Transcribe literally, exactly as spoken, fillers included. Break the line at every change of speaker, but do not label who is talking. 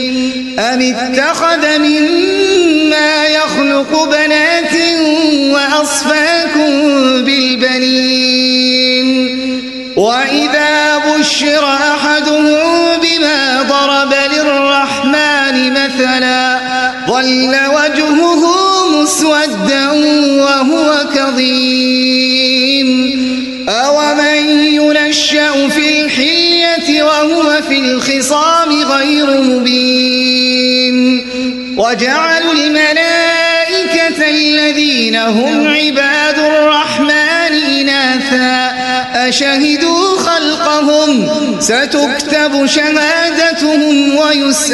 أم اتخذ مما يخلق بنات وأصفاكم بالبنين وإذا بشر أحدهم بما ضرب للرحمن مثلا ظل وجهه مسودا وهو كظيم أومن ينشأ في الحلية وهو في الخصام غير مبين وجعلوا الملائكة الذين هم عباد الرحمن إناثا أشهدوا خلقهم ستكتب شهادتهم ويسألون